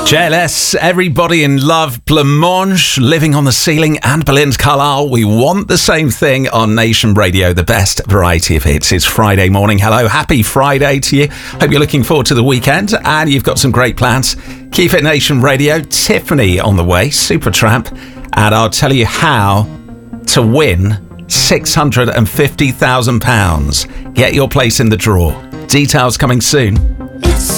JLS, Everybody in Love, Blancmange, Living on the Ceiling, and Belinda Carlisle. We want the same thing on Nation Radio, the best variety of hits. It's Friday morning. Hello, happy Friday to you. Hope you're looking forward to the weekend and you've got some great plans. Keep it Nation Radio. Tiffany on the way, Supertramp, and I'll tell you how to win £650,000. Get your place in the draw. Details coming soon. It's